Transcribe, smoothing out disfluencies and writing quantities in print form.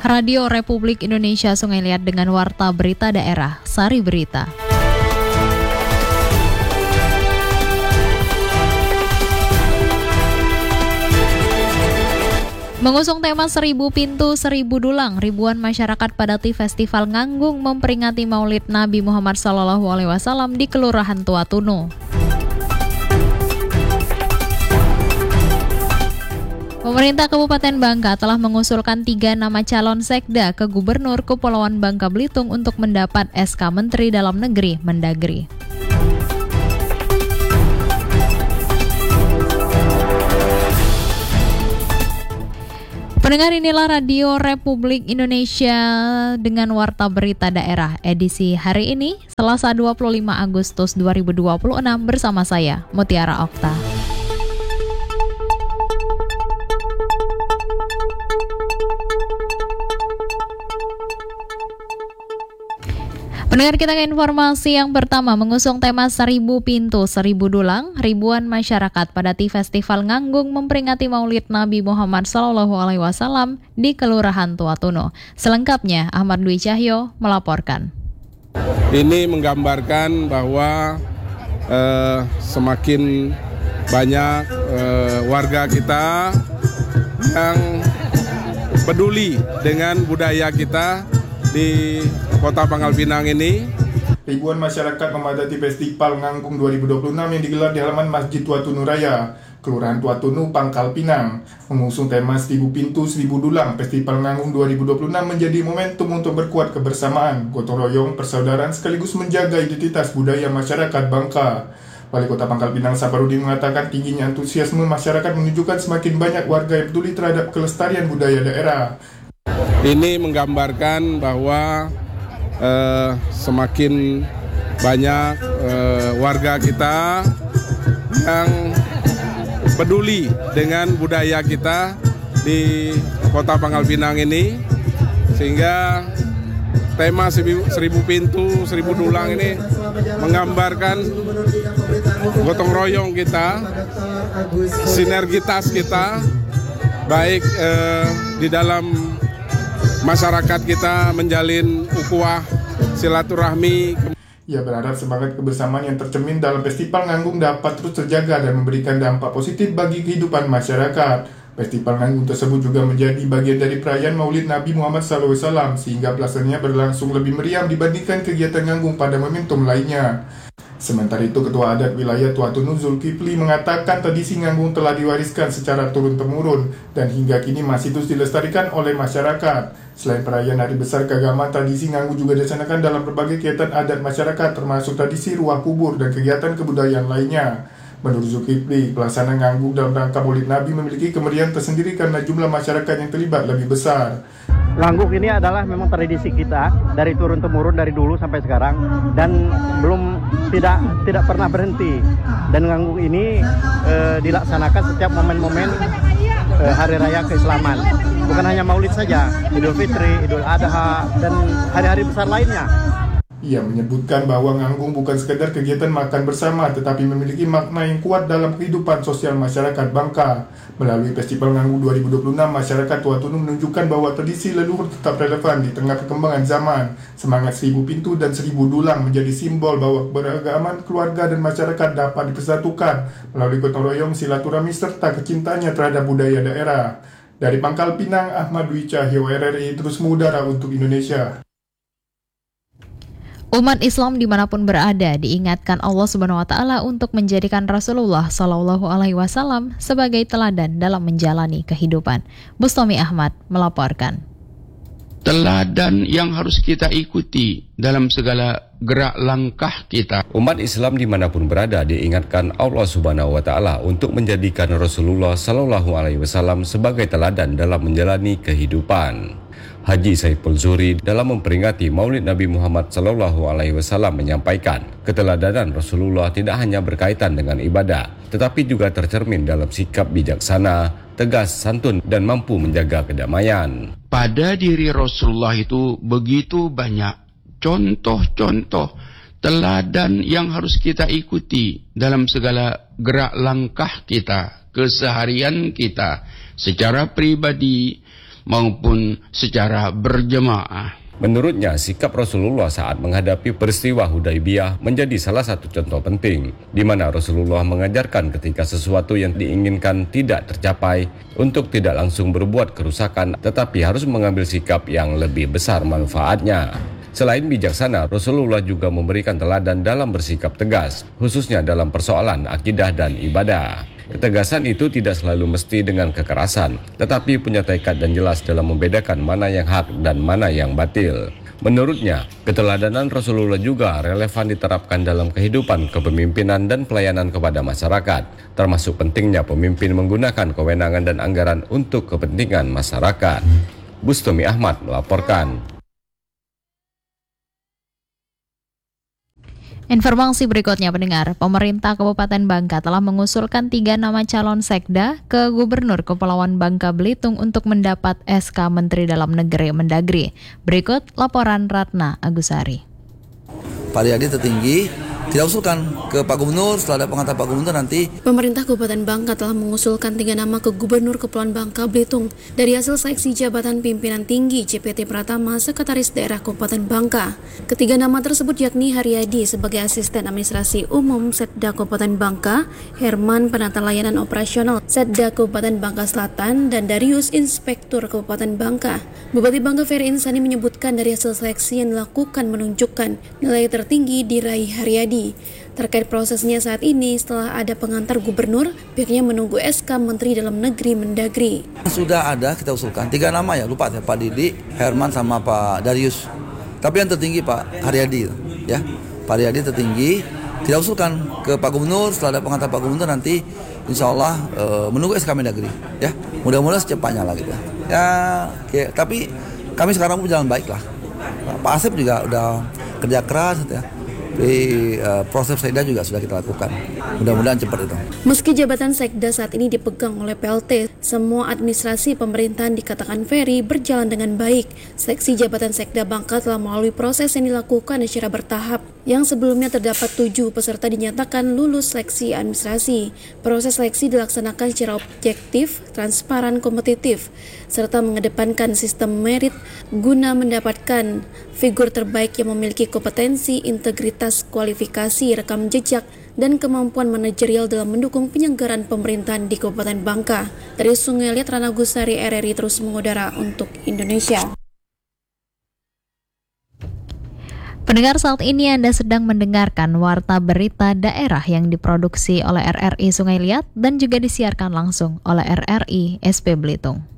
Radio Republik Indonesia Sungai Liat dengan Warta Berita Daerah, Sari Berita. Mengusung tema 1000 pintu 1000 dulang, ribuan masyarakat padati Festival Nganggung memperingati Maulid Nabi Muhammad SAW di Kelurahan Tua Tunu. Pemerintah Kabupaten Bangka telah mengusulkan 3 nama calon sekda ke Gubernur Kepulauan Bangka Belitung untuk mendapat SK Menteri Dalam Negeri Mendagri. Pendengar, inilah Radio Republik Indonesia dengan Warta Berita Daerah edisi hari ini, Selasa 25 Agustus 2026 bersama saya, Mutiara Okta. Pendengar, kita ke informasi yang pertama. Mengusung tema 1000 pintu 1000 dulang, ribuan masyarakat padati Festival Nganggung memperingati Maulid Nabi Muhammad SAW di Kelurahan Tua Tunu. Selengkapnya Ahmad Dwi Cahyo melaporkan. Ini menggambarkan bahwa semakin banyak warga kita yang peduli dengan budaya kita di Kota Pangkal Pinang ini. Ribuan masyarakat memadati Festival Nganggung 2026 yang digelar di halaman Masjid Tua Tunu Raya, Kelurahan Tua Tunu, Pangkal Pinang. Mengusung tema 1000 pintu 1000 dulang, Festival Nganggung 2026 menjadi momentum untuk berkuat kebersamaan, gotong royong, persaudaraan sekaligus menjaga identitas budaya masyarakat Bangka. Wali Kota Pangkal Pinang Saparudin mengatakan tingginya antusiasme masyarakat menunjukkan semakin banyak warga yang peduli terhadap kelestarian budaya daerah. Ini menggambarkan bahwa semakin banyak warga kita yang peduli dengan budaya kita di Kota Pangkal Pinang ini, sehingga tema 1000 pintu 1000 dulang ini menggambarkan gotong royong kita, sinergitas kita, baik di dalam masyarakat kita menjalin ukhuwah silaturahmi. Ia berharap semangat kebersamaan yang tercermin dalam Festival Nganggung dapat terus terjaga dan memberikan dampak positif bagi kehidupan masyarakat. Festival Nganggung tersebut juga menjadi bagian dari perayaan Maulid Nabi Muhammad SAW, sehingga pelaksanaannya berlangsung lebih meriah dibandingkan kegiatan Nganggung pada momentum lainnya. Sementara itu, Ketua Adat Wilayah Tua Tunu Zulkifli mengatakan tradisi Nganggung telah diwariskan secara turun-temurun dan hingga kini masih terus dilestarikan oleh masyarakat. Selain perayaan Hari Besar Keagamaan, tradisi Nganggung juga dilaksanakan dalam berbagai kegiatan adat masyarakat, termasuk tradisi ruah kubur dan kegiatan kebudayaan lainnya. Menurut Zulkifli, pelaksanaan Nganggung dalam rangka Maulid Nabi memiliki kemeriahan tersendiri karena jumlah masyarakat yang terlibat lebih besar. Nganggung ini adalah memang tradisi kita dari turun-temurun dari dulu sampai sekarang dan tidak pernah berhenti. Dan Nganggung ini dilaksanakan setiap momen-momen hari raya keislaman. Bukan hanya Maulid saja, Idul Fitri, Idul Adha, dan hari-hari besar lainnya. Ia menyebutkan bahwa Nganggung bukan sekedar kegiatan makan bersama, tetapi memiliki makna yang kuat dalam kehidupan sosial masyarakat Bangka. Melalui Festival Nganggung 2026, masyarakat Tua Tunu menunjukkan bahwa tradisi leluhur tetap relevan di tengah perkembangan zaman. Semangat 1000 pintu dan 1000 dulang menjadi simbol bahwa keberagaman keluarga dan masyarakat dapat dipersatukan melalui gotong royong, silaturahmi, serta kecintanya terhadap budaya daerah. Dari Pangkal Pinang, Ahmad Dwi Cahyo, RRI terus mengudara untuk Indonesia. Umat Islam dimanapun berada diingatkan Allah Subhanahu Wa Taala untuk menjadikan Rasulullah Shallallahu Alaihi Wasallam sebagai teladan dalam menjalani kehidupan. Bustami Ahmad melaporkan. Teladan yang harus kita ikuti dalam segala gerak langkah kita. Umat Islam dimanapun berada diingatkan Allah Subhanahu Wa Taala untuk menjadikan Rasulullah Shallallahu Alaihi Wasallam sebagai teladan dalam menjalani kehidupan. Haji Saiful Zuhri dalam memperingati Maulid Nabi Muhammad SAW menyampaikan, keteladanan Rasulullah tidak hanya berkaitan dengan ibadah, tetapi juga tercermin dalam sikap bijaksana, tegas, santun, dan mampu menjaga kedamaian. Pada diri Rasulullah itu begitu banyak contoh-contoh teladan yang harus kita ikuti dalam segala gerak langkah kita, keseharian kita, secara pribadi, maupun secara berjemaah. Menurutnya, sikap Rasulullah saat menghadapi peristiwa Hudaybiyah menjadi salah satu contoh penting, di mana Rasulullah mengajarkan ketika sesuatu yang diinginkan tidak tercapai, untuk tidak langsung berbuat kerusakan, tetapi harus mengambil sikap yang lebih besar manfaatnya. Selain bijaksana, Rasulullah juga memberikan teladan dalam bersikap tegas, khususnya dalam persoalan akidah dan ibadah. Ketegasan itu tidak selalu mesti dengan kekerasan, tetapi punya tekad dan jelas dalam membedakan mana yang hak dan mana yang batil. Menurutnya, keteladanan Rasulullah juga relevan diterapkan dalam kehidupan kepemimpinan dan pelayanan kepada masyarakat, termasuk pentingnya pemimpin menggunakan kewenangan dan anggaran untuk kepentingan masyarakat. Bustami Ahmad melaporkan. Informasi berikutnya pendengar, pemerintah Kabupaten Bangka telah mengusulkan 3 nama calon sekda ke Gubernur Kepulauan Bangka Belitung untuk mendapat SK Menteri Dalam Negeri Mendagri. Berikut laporan Ratna Agusari. Pak Riyadi tertinggi tidak usulkan ke Pak Gubernur. Setelah ada pengantar Pak Gubernur nanti Pemerintah Kabupaten Bangka telah mengusulkan 3 nama ke Gubernur Kepulauan Bangka Belitung dari hasil seleksi jabatan pimpinan tinggi JPT Pratama Sekretaris Daerah Kabupaten Bangka. Ketiga nama tersebut yakni Haryadi sebagai Asisten Administrasi Umum Setda Kabupaten Bangka, Herman Penata Layanan Operasional Setda Kabupaten Bangka Selatan, dan Darius Inspektur Kabupaten Bangka. Bupati Bangka Ferry Insani menyebutkan dari hasil seleksi yang dilakukan menunjukkan nilai tertinggi diraih Haryadi. Terkait prosesnya saat ini, setelah ada pengantar gubernur, pihaknya menunggu SK Menteri Dalam Negeri Mendagri. sudah ada kita usulkan 3 nama ya, lupa ya, Pak Didi, Herman sama Pak Darius. Tapi yang tertinggi Pak Haryadi ya. Pak Haryadi tertinggi, kita usulkan ke Pak Gubernur. Setelah ada pengantar Pak Gubernur nanti insya Allah menunggu SK Mendagri ya. Mudah-mudahan secepatnya lah gitu ya. Oke. Tapi kami sekarang berjalan baik lah. Pak Asep juga udah kerja keras gitu ya. Di proses sekda juga sudah kita lakukan. Mudah-mudahan cepat itu. Meski jabatan sekda saat ini dipegang oleh PLT, semua administrasi pemerintahan dikatakan Ferry berjalan dengan baik. Seleksi jabatan sekda Bangka telah melalui proses yang dilakukan secara bertahap. Yang sebelumnya terdapat 7 peserta dinyatakan lulus seleksi administrasi. Proses seleksi dilaksanakan secara objektif, transparan, kompetitif, serta mengedepankan sistem merit guna mendapatkan figur terbaik yang memiliki kompetensi, integritas, kualifikasi, rekam jejak, dan kemampuan manajerial dalam mendukung penyelenggaraan pemerintahan di Kabupaten Bangka. Dari Sungai Liat, Ratna Agusari, RRI terus mengudara untuk Indonesia. Pendengar, saat ini Anda sedang mendengarkan Warta Berita Daerah yang diproduksi oleh RRI Sungai Liat dan juga disiarkan langsung oleh RRI SP Belitung.